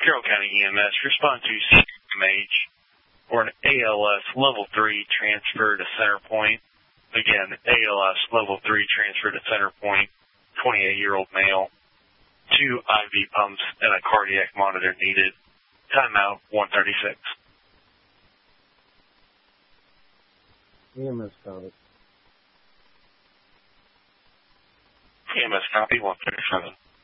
Carroll County EMS, respond to CMH or an ALS Level 3 transfer to Center Point. Again, ALS Level 3 transfer to Center Point, 28-year-old male. 2 IV pumps and a cardiac monitor needed. Timeout 136. EMS copy. EMS copy 137.